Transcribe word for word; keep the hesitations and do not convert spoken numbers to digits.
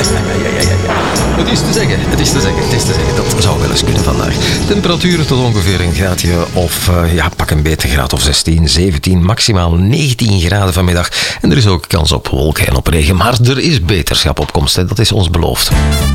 ja, ja, ja, ja. Het is te zeggen, het is te zeggen, het is te zeggen. Dat zou wel eens kunnen vandaag. Temperatuur tot ongeveer een graadje of, uh, ja, pak een beetje graad of zestien, zeventien, maximaal negentien graden vanmiddag. En er is ook kans op wolken en op regen. Maar er is beterschap op komst, hè. Dat is ons beloofd.